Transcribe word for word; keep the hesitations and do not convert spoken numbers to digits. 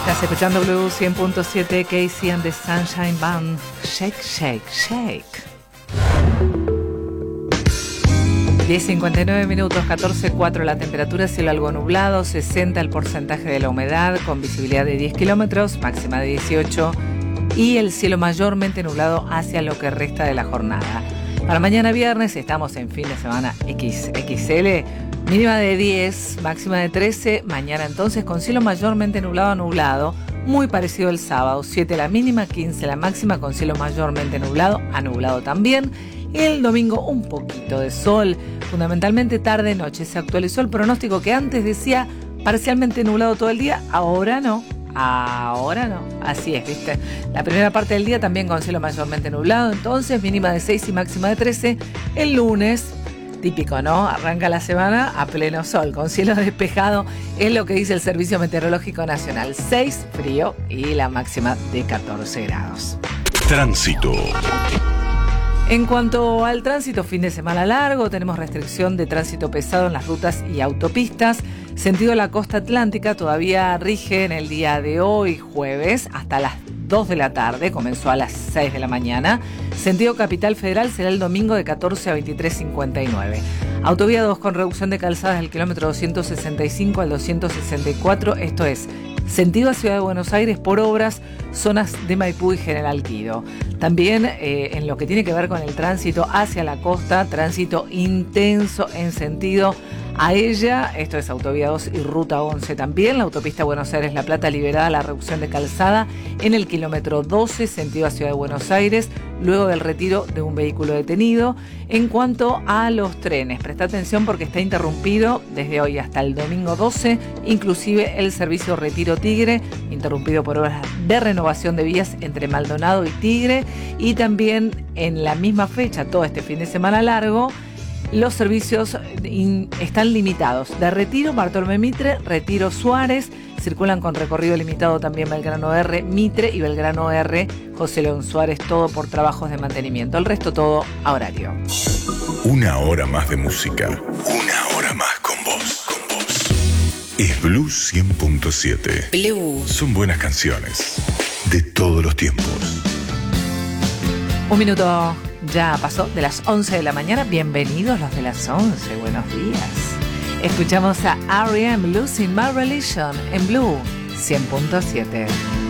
Estás escuchando Blue cien punto siete, Casey and the Sunshine Band. Shake, shake, shake. diez cincuenta y nueve minutos, catorce cuatro la temperatura, cielo algo nublado, sesenta el porcentaje de la humedad, con visibilidad de diez kilómetros, máxima de dieciocho, y el cielo mayormente nublado hacia lo que resta de la jornada. Para mañana viernes estamos en fin de semana X X L, mínima de diez, máxima de trece, mañana entonces con cielo mayormente nublado a nublado, muy parecido al sábado, siete la mínima, quince la máxima, con cielo mayormente nublado a nublado también. El domingo un poquito de sol, fundamentalmente tarde-noche. Se actualizó el pronóstico que antes decía parcialmente nublado todo el día, ahora no. Ahora no, así es, ¿viste? La primera parte del día también con cielo mayormente nublado, entonces mínima de seis y máxima de trece. El lunes, típico, ¿no? Arranca la semana a pleno sol, con cielo despejado, es lo que dice el Servicio Meteorológico Nacional. seis, frío, y la máxima de catorce grados. Tránsito. En cuanto al tránsito, fin de semana largo, tenemos restricción de tránsito pesado en las rutas y autopistas. Sentido la costa atlántica todavía rige en el día de hoy, jueves, hasta las dos de la tarde, comenzó a las seis de la mañana. Sentido capital federal será el domingo de catorce a veintitrés cincuenta y nueve. Autovía dos con reducción de calzadas del kilómetro doscientos sesenta y cinco al doscientos sesenta y cuatro, esto es, sentido a Ciudad de Buenos Aires por obras, zonas de Maipú y General Quido. También eh, en lo que tiene que ver con el tránsito hacia la costa, tránsito intenso en sentido a ella, esto es Autovía dos y Ruta once también, la autopista Buenos Aires-La Plata liberada la reducción de calzada en el kilómetro doce, sentido a Ciudad de Buenos Aires, luego del retiro de un vehículo detenido. En cuanto a los trenes, presta atención porque está interrumpido desde hoy hasta el domingo doce, inclusive el servicio Retiro Tigre, interrumpido por obras de renovación de vías entre Maldonado y Tigre, y también en la misma fecha, todo este fin de semana largo, los servicios in, están limitados. De Retiro, Bartolomé Mitre, Retiro Suárez, circulan con recorrido limitado también Belgrano R, Mitre y Belgrano R, José León Suárez, todo por trabajos de mantenimiento. El resto todo a horario. Una hora más de música. Una hora más con vos. Con vos. Es Blue cien punto siete. Blue. Son buenas canciones de todos los tiempos. Un minuto ya pasó de las once de la mañana. Bienvenidos los de las once. Buenos días. Escuchamos a R E M Losing My Religion en Blue cien punto siete.